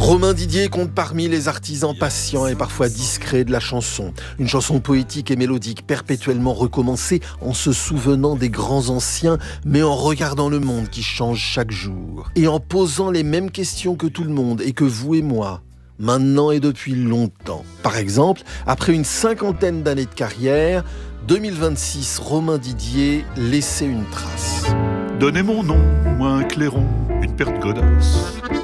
Romain Didier compte parmi les artisans patients et parfois discrets de la chanson. Une chanson poétique et mélodique, perpétuellement recommencée en se souvenant des grands anciens, mais en regardant le monde qui change chaque jour. Et en posant les mêmes questions que tout le monde et que vous et moi, maintenant et depuis longtemps. Par exemple, après une 50aine d'années de carrière, 2026, Romain Didier laissait une trace. Donnez mon nom, moi un clairon, une paire de godasses.